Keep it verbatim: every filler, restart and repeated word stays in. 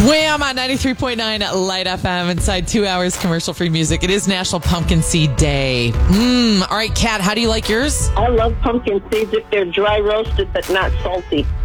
Wham on ninety-three point nine Light F M inside two hours commercial-free music. It is National Pumpkin Seed Day. Mmm. All right, Kat, how do you like yours? I love pumpkin seeds if they're dry roasted but not salty.